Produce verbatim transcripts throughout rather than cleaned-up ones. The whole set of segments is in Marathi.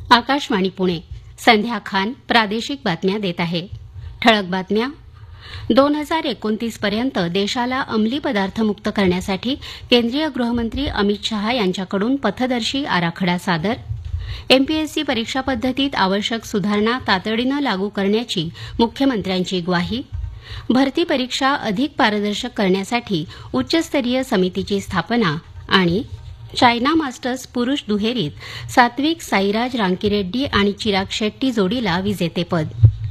आकाशवाणी पुणे. संध्या खान प्रादेशिक बातम्या देत आहे. ठळक बातम्या. दोन हजार एकोणतीस पर्यंत देशाला अंमली पदार्थ मुक्त करण्यासाठी केंद्रीय गृहमंत्री अमित शहा यांच्याकडून पथदर्शी आराखडा सादर. एमपीएससी परीक्षा पद्धतीत आवश्यक सुधारणा तातडीनं लागू करण्याची मुख्यमंत्र्यांची ग्वाही. भरती परीक्षा अधिक पारदर्शक करण्यासाठी उच्चस्तरीय समितीची स्थापना. आणि चायना मास्टर्स पुरुष दुहेरीत सात्विक साईराज रांकीरेड्डी आणि चिराग शेट्टी जोडीला विजेतेपद.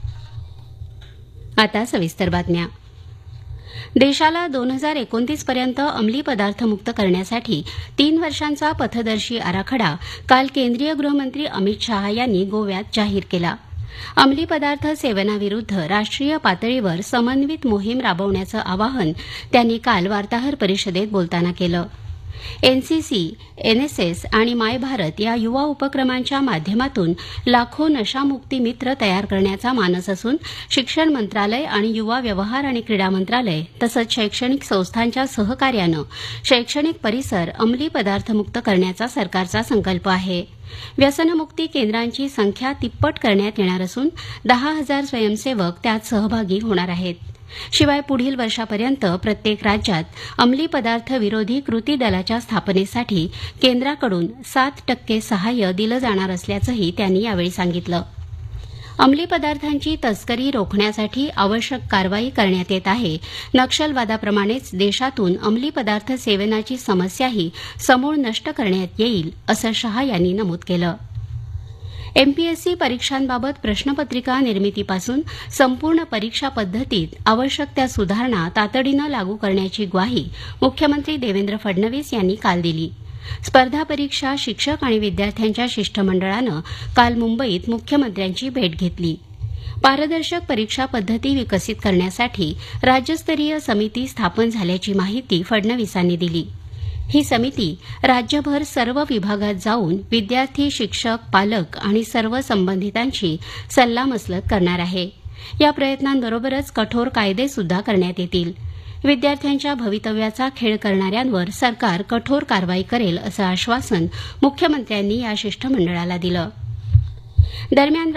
आता सविस्तर बातम्या. देशाला दोन हजार एकोणतीस पर्यंत अंमली पदार्थ मुक्त करण्यासाठी तीन वर्षांचा पथदर्शी आराखडा काल केंद्रीय गृहमंत्री अमित शहा यांनी गोव्यात जाहीर केला. अंमली पदार्थ सेवनाविरुद्ध राष्ट्रीय पातळीवर समन्वित मोहीम राबवण्याचं आवाहन त्यांनी काल वार्ताहर परिषदेत बोलताना केलं. एनसीसी, एनएसएस आणि माय भारत या युवा उपक्रमांच्या माध्यमातून लाखो नशामुक्ती मित्र तयार करण्याचा मानस असून शिक्षण मंत्रालय आणि युवा व्यवहार आणि क्रीडा मंत्रालय तसंच शैक्षणिक संस्थांच्या सहकार्यानं शैक्षणिक परिसर अंमली पदार्थमुक्त करण्याचा सरकारचा संकल्प आहे. व्यसनमुक्ती केंद्रांची संख्या तिप्पट करण्यात येणार असून दहा हजार स्वयंसेवक त्यात सहभागी होणार आहेत. शिवाय पुढील वर्षापर्यंत प्रत्येक राज्यात अंमली पदार्थ विरोधी कृती दलाच्या स्थापनेसाठी केंद्राकडून सात टक्के सहाय्य दिलं जाणार असल्याचंही त्यांनी यावेळी सांगितलं. अंमली पदार्थांची तस्करी रोखण्यासाठी आवश्यक कारवाई करण्यात येत आहे. नक्षलवादाप्रमाणेच देशातून अंमली पदार्थ सेवनाची समस्याही समूळ नष्ट करण्यात येईल असं शहा यांनी नमूद केलं. एमपीएससी परीक्षांबाबत प्रश्नपत्रिका निर्मितीपासून संपूर्ण परीक्षा पद्धतीत आवश्यक त्या सुधारणा तातडीनं लागू करण्याची ग्वाही मुख्यमंत्री देवेंद्र फडणवीस यांनी काल दिली. स्पर्धा परीक्षा शिक्षक आणि विद्यार्थ्यांच्या शिष्टमंडळानं काल मुंबईत मुख्यमंत्र्यांची भेट घेतली. पारदर्शक परीक्षा पद्धती विकसित करण्यासाठी राज्यस्तरीय समिती स्थापन झाल्याची माहिती फडणवीसांनी दिली. ही समिती राज्यभर सर्व विभागात जाऊन विद्यार्थी, शिक्षक, पालक आणि सर्व संबंधितांशी सल्लामसलत करणार आहे. या प्रयत्नांबरोबरच कठोर कायदे सुद्धा करण्यात येतील. विद्यार्थ्यांच्या भवितव्याचा खेळ करणाऱ्यांवर सरकार कठोर कारवाई करेल असं आश्वासन मुख्यमंत्र्यांनी या शिष्टमंडळाला दिलं. दरम्यान